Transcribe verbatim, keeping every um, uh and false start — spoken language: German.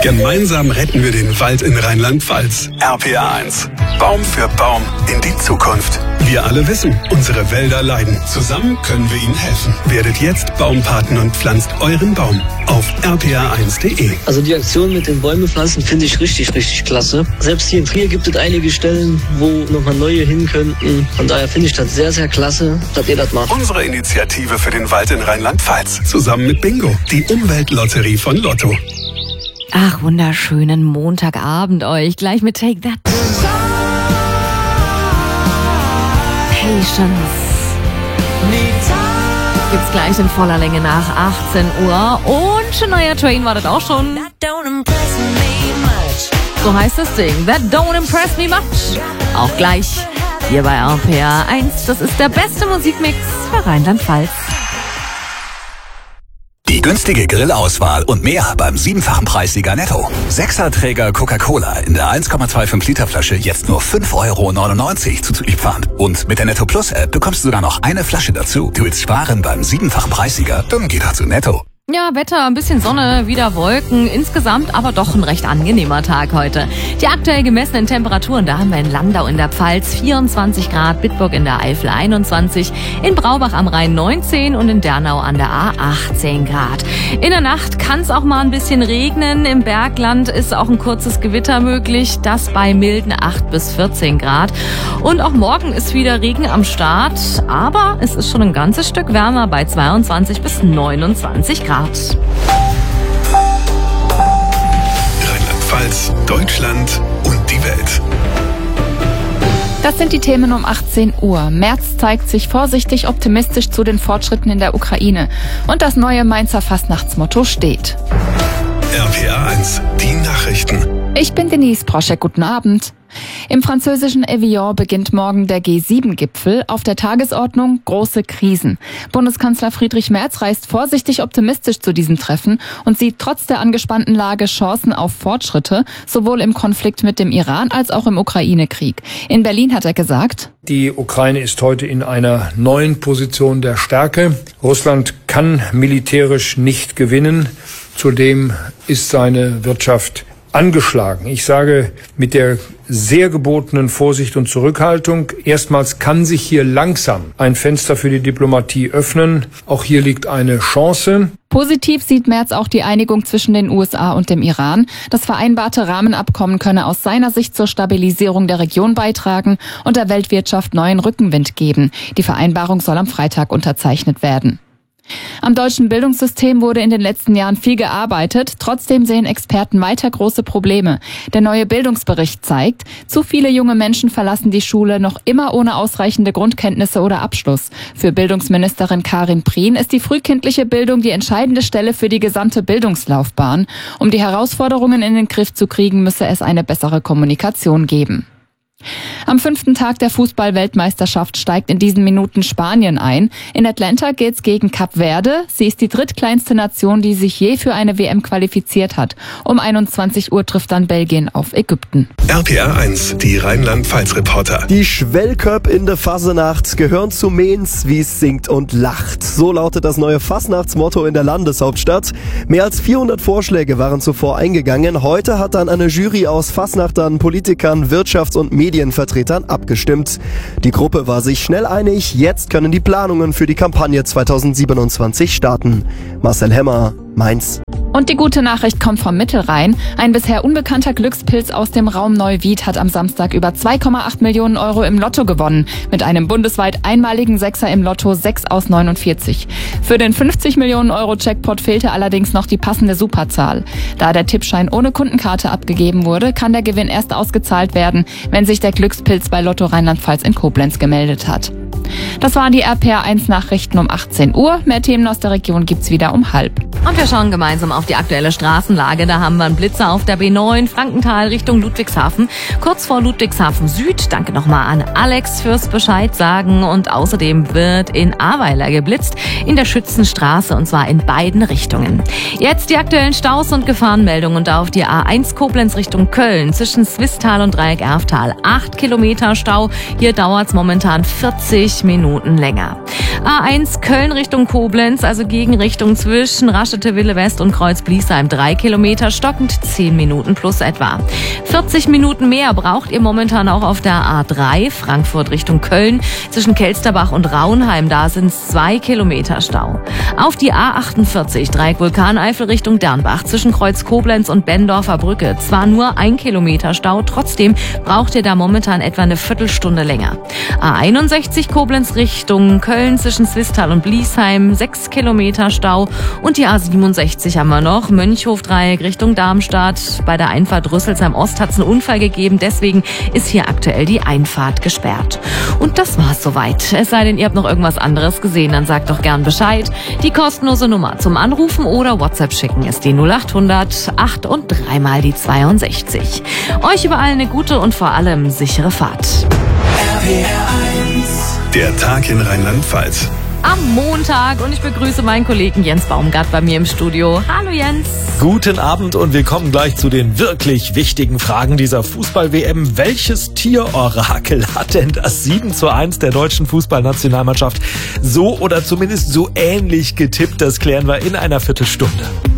Gemeinsam retten wir den Wald in Rheinland-Pfalz. R P R eins. Baum für Baum in die Zukunft. Wir alle wissen, unsere Wälder leiden. Zusammen können wir ihnen helfen. Werdet jetzt Baumpaten und pflanzt euren Baum auf r p r eins punkt d e. Also die Aktion mit den Bäume pflanzen finde ich richtig, richtig klasse. Selbst hier in Trier gibt es einige Stellen, wo nochmal neue hin könnten. Von daher finde ich das sehr, sehr klasse, dass ihr das macht. Unsere Initiative für den Wald in Rheinland-Pfalz. Zusammen mit Bingo, die Umweltlotterie von Lotto. Ach, wunderschönen Montagabend euch. Gleich mit Take That. Patience. Gibt's gleich in voller Länge nach achtzehn Uhr. Und Shania Twain war das auch schon. So heißt das Ding. That don't impress me much. Auch gleich hier bei R P R eins. Das ist der beste Musikmix für Rheinland-Pfalz. Die günstige Grillauswahl und mehr beim siebenfachen Preissieger Netto. Sechserträger Coca-Cola in der eins Komma fünfundzwanzig Liter Flasche jetzt nur fünf Euro neunundneunzig zuzüglich Pfand. Und mit der Netto Plus App bekommst du sogar noch eine Flasche dazu. Du willst sparen beim siebenfachen Preissieger? Dann geh doch zu Netto. Ja, Wetter, ein bisschen Sonne, wieder Wolken. Insgesamt aber doch ein recht angenehmer Tag heute. Die aktuell gemessenen Temperaturen, da haben wir in Landau in der Pfalz vierundzwanzig Grad, Bitburg in der Eifel einundzwanzig, in Braubach am Rhein neunzehn und in Dernau an der A achtzehn Grad. In der Nacht kann es auch mal ein bisschen regnen. Im Bergland ist auch ein kurzes Gewitter möglich, das bei milden acht bis vierzehn Grad. Und auch morgen ist wieder Regen am Start, aber es ist schon ein ganzes Stück wärmer bei zweiundzwanzig bis neunundzwanzig Grad. Rheinland-Pfalz, Deutschland und die Welt. Das sind die Themen um achtzehn Uhr. Merz zeigt sich vorsichtig optimistisch zu den Fortschritten in der Ukraine. Und das neue Mainzer Fastnachtsmotto steht. R P R eins, die Nachrichten. Ich bin Denise Proschek, guten Abend. Im französischen Evian beginnt morgen der G sieben Gipfel. Auf der Tagesordnung große Krisen. Bundeskanzler Friedrich Merz reist vorsichtig optimistisch zu diesem Treffen und sieht trotz der angespannten Lage Chancen auf Fortschritte, sowohl im Konflikt mit dem Iran als auch im Ukraine-Krieg. In Berlin hat er gesagt: Die Ukraine ist heute in einer neuen Position der Stärke. Russland kann militärisch nicht gewinnen. Zudem ist seine Wirtschaft angeschlagen. Ich sage mit der sehr gebotenen Vorsicht und Zurückhaltung, erstmals kann sich hier langsam ein Fenster für die Diplomatie öffnen. Auch hier liegt eine Chance. Positiv sieht Merz auch die Einigung zwischen den U S A und dem Iran. Das vereinbarte Rahmenabkommen könne aus seiner Sicht zur Stabilisierung der Region beitragen und der Weltwirtschaft neuen Rückenwind geben. Die Vereinbarung soll am Freitag unterzeichnet werden. Am deutschen Bildungssystem wurde in den letzten Jahren viel gearbeitet. Trotzdem sehen Experten weiter große Probleme. Der neue Bildungsbericht zeigt, zu viele junge Menschen verlassen die Schule noch immer ohne ausreichende Grundkenntnisse oder Abschluss. Für Bildungsministerin Karin Prien ist die frühkindliche Bildung die entscheidende Stelle für die gesamte Bildungslaufbahn. Um die Herausforderungen in den Griff zu kriegen, müsse es eine bessere Kommunikation geben. Am fünften Tag der Fußball-Weltmeisterschaft steigt in diesen Minuten Spanien ein. In Atlanta geht's gegen Kap Verde. Sie ist die drittkleinste Nation, die sich je für eine W M qualifiziert hat. Um einundzwanzig Uhr trifft dann Belgien auf Ägypten. R P R eins, die Rheinland-Pfalz-Reporter. Die Schwellköp in der Fasenacht gehören zu Mehns, wie es singt und lacht. So lautet das neue Fasnachtsmotto in der Landeshauptstadt. Mehr als vierhundert Vorschläge waren zuvor eingegangen. Heute hat dann eine Jury aus Fasnachtern, Politikern, Wirtschafts- und Medienvertretern abgestimmt. Die Gruppe war sich schnell einig, jetzt können die Planungen für die Kampagne zweitausendsiebenundzwanzig starten. Marcel Hemmer, Mainz. Und die gute Nachricht kommt vom Mittelrhein. Ein bisher unbekannter Glückspilz aus dem Raum Neuwied hat am Samstag über zwei Komma acht Millionen Euro im Lotto gewonnen. Mit einem bundesweit einmaligen Sechser im Lotto sechs aus neunundvierzig. Für den fünfzig Millionen Euro Jackpot fehlte allerdings noch die passende Superzahl. Da der Tippschein ohne Kundenkarte abgegeben wurde, kann der Gewinn erst ausgezahlt werden, wenn sich der Glückspilz bei Lotto Rheinland-Pfalz in Koblenz gemeldet hat. Das waren die R P R eins Nachrichten um achtzehn Uhr. Mehr Themen aus der Region gibt's wieder um halb. Und wir schauen gemeinsam auf die aktuelle Straßenlage. Da haben wir einen Blitzer auf der B neun, Frankenthal Richtung Ludwigshafen. Kurz vor Ludwigshafen Süd. Danke nochmal an Alex fürs Bescheid sagen. Und außerdem wird in Ahrweiler geblitzt, in der Schützenstraße, und zwar in beiden Richtungen. Jetzt die aktuellen Staus und Gefahrenmeldungen. Und auf die A eins Koblenz Richtung Köln zwischen Swisttal und Dreieck Erftal. Acht Kilometer Stau. Hier dauert's momentan vierzig. vierzig Minuten länger. A eins Köln Richtung Koblenz, also Gegenrichtung zwischen Raschete-Wille West und Kreuz-Bliesheim. Drei Kilometer stockend, zehn Minuten plus etwa. vierzig Minuten mehr braucht ihr momentan auch auf der A drei Frankfurt Richtung Köln. Zwischen Kelsterbach und Raunheim, da sind es zwei Kilometer Stau. Auf die A achtundvierzig Dreieck Vulkaneifel Richtung Dernbach. Zwischen Kreuz Koblenz und Bendorfer Brücke. Zwar nur ein Kilometer Stau, trotzdem braucht ihr da momentan etwa eine Viertelstunde länger. A einundsechzig Koblenz Richtung Köln zwischen Zwistal und Bliesheim, sechs Kilometer Stau. Und die A siebenundsechzig haben wir noch, Mönchhof-Dreieck Richtung Darmstadt. Bei der Einfahrt Rüsselsheim Ost hat es einen Unfall gegeben, deswegen ist hier aktuell die Einfahrt gesperrt. Und das war's soweit. Es sei denn, ihr habt noch irgendwas anderes gesehen, dann sagt doch gern Bescheid. Die kostenlose Nummer zum Anrufen oder WhatsApp schicken ist die null achthundert acht und dreimal die zweiundsechzig. Euch überall eine gute und vor allem sichere Fahrt. R P R eins. Der Tag in Rheinland-Pfalz. Am Montag und ich begrüße meinen Kollegen Jens Baumgart bei mir im Studio. Hallo Jens. Guten Abend und willkommen gleich zu den wirklich wichtigen Fragen dieser Fußball-W M. Welches Tierorakel hat denn das sieben zu eins der deutschen Fußballnationalmannschaft so oder zumindest so ähnlich getippt? Das klären wir in einer Viertelstunde.